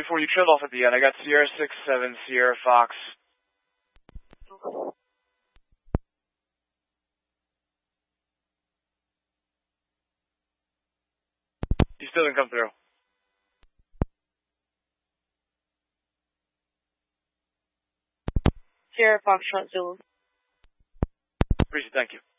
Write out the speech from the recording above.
before you trailed off at the end. I got Sierra 6-7, Sierra Fox. You still didn't come through. Sierra Foxtrot Zulu. Appreciate it, thank you.